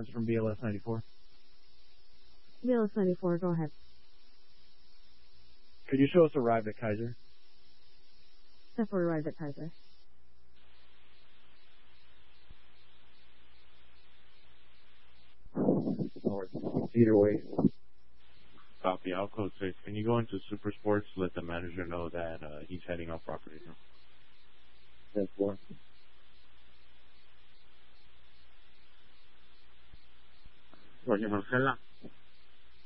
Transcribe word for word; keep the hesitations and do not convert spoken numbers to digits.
conference from B L S ninety-four. B L S ninety-four, go ahead. Could you show us arrived at Kaiser? Step arrived at Kaiser. Either way. Copy. I'll code six. Can you go into Super Sports? Let the manager know that uh, he's heading up property now. That's four. Oye, Marcela.